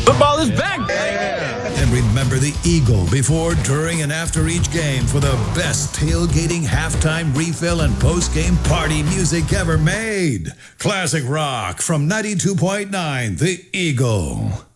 Football is back. And remember the Eagle before, during, and after each game for the best tailgating, halftime refill, and post-game party music ever made. Classic rock from 92.9, The Eagle.